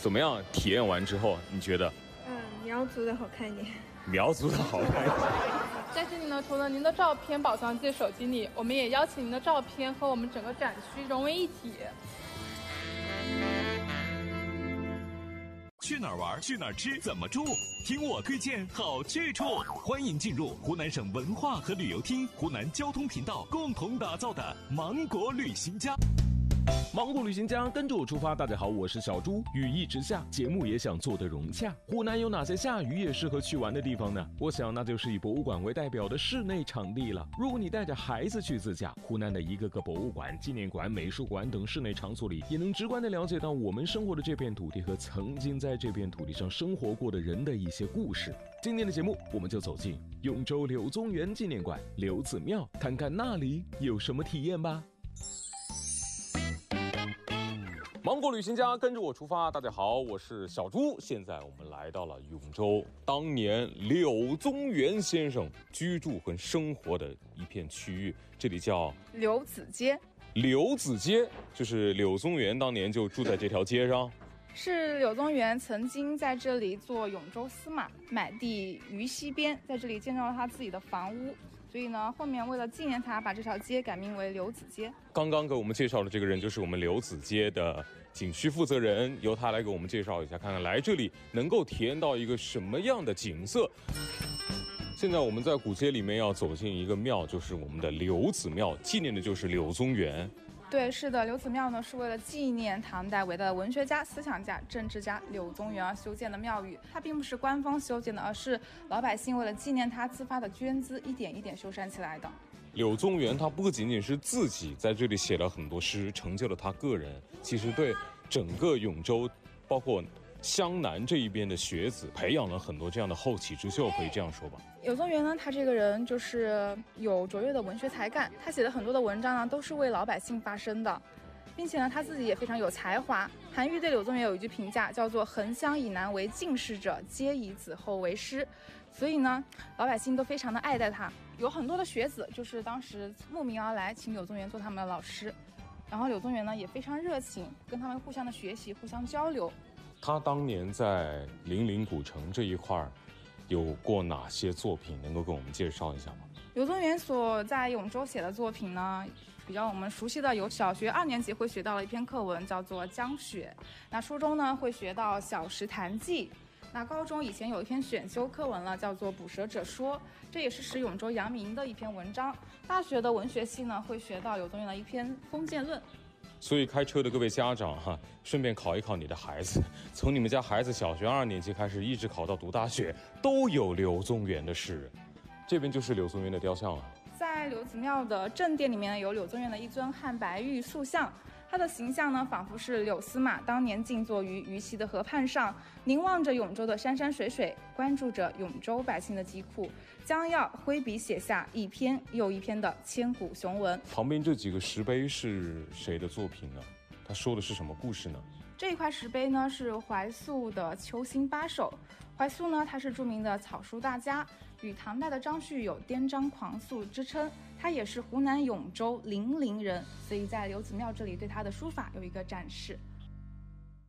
怎么样？体验完之后，你觉得？ 苗族的好看一点。 苗族的好看一点。 在这里呢，除了您的照片保存在手机里，我们也邀请您的照片和我们整个展区融为一体。 去哪儿玩？去哪儿吃？怎么住？听我推荐好去处。欢迎进入湖南省文化和旅游厅、湖南交通频道共同打造的芒果旅行家。 芒果旅行家跟着我出发。大家好，我是小猪。雨一直下，节目也想做得融洽。湖南有哪些下雨也适合去玩的地方呢？我想那就是以博物馆为代表的室内场地了。如果你带着孩子去自驾，湖南的一个个博物馆、纪念馆、美术馆等室内场所里，也能直观地了解到我们生活的这片土地和曾经在这片土地上生活过的人的一些故事。今天的节目，我们就走进永州柳宗元纪念馆刘子庙，看看那里有什么体验吧。 芒果旅行家跟着我出发。大家好，我是小猪。现在我们来到了永州，当年柳宗元先生居住和生活的一片区域，这里叫柳子街。 柳子街就是柳宗元当年就住在这条街上。 是柳宗元曾经在这里做永州司马，买地于西边，在这里建造了他自己的房屋。所以呢，后面为了纪念他，把这条街改名为柳子街。 刚刚给我们介绍的这个人就是我们柳子街的景区负责人，由他来给我们介绍一下，看看来这里能够体验到一个什么样的景色。现在我们在古街里面要走进一个庙，就是我们的柳子庙，纪念的就是柳宗元。 对，是的，柳子庙呢是为了纪念唐代伟大的文学家、思想家、政治家柳宗元而修建的庙宇。它并不是官方修建的，而是老百姓为了纪念他自发的捐资，一点一点修缮起来的。 柳宗元他不仅仅是自己在这里写了很多诗，成就了他个人，其实对整个永州，包括湘南这一边的学子培养了很多这样的后起之秀，可以这样说吧。 柳宗元呢，他这个人就是有卓越的文学才干，他写的很多的文章呢都是为老百姓发声的，并且呢他自己也非常有才华。韩愈对柳宗元有一句评价叫做横湘以南为进士者，皆以子后为师。所以呢老百姓都非常的爱戴他，有很多的学子就是当时慕名而来，请柳宗元做他们的老师。然后柳宗元呢也非常热情，跟他们互相的学习，互相交流。 他当年在零陵古城这一块有过哪些作品，能够跟我们介绍一下吗？ 柳宗元所在永州写的作品呢，比较我们熟悉的有小学2年级会学到的一篇课文叫做《江雪》，那初中呢会学到《小石潭记》，那高中以前有一篇选修课文了，叫做《捕蛇者说》，这也是使永州扬名的一篇文章。大学的文学系呢会学到柳宗元的一篇《封建论》。 所以开车的各位家长顺便考一考你的孩子，从你们家孩子小学2年级开始，一直考到读大学，都有柳宗元的诗。这边就是柳宗元的雕像啊。 在柳子庙的正殿里面有柳宗元的一尊汉白玉塑像，他的形象呢仿佛是柳司马当年静坐于鱼溪的河畔上，凝望着永州的山山水水，关注着永州百姓的疾苦，将要挥笔写下一篇又一篇的千古雄文。 旁边这几个石碑是谁的作品呢？他说的是什么故事呢？ 这一块石碑呢是怀素的《秋兴八首》。怀素呢他是著名的草书大家，与唐代的张旭有颠章狂素之称，他也是湖南永州零陵人，所以在柳子庙这里对他的书法有一个展示。